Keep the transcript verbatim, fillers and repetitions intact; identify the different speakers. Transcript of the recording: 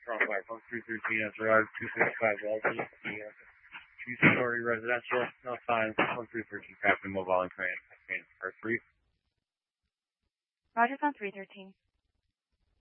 Speaker 1: Fire Phone three thirteen has arrived, two fifty-five Wellesley, the uh, two-story residential, no signs, one three thirteen Captain Mobile and Crane, Crane, Part three.
Speaker 2: Roger, on three thirteen.